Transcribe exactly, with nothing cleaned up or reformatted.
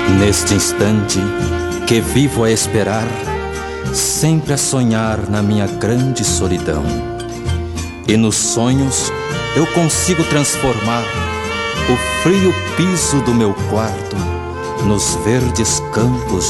Neste instante que vivo a esperar, sempre a sonhar na minha grande solidão. E nos sonhos eu consigo transformar o frio piso do meu quarto nos verdes campos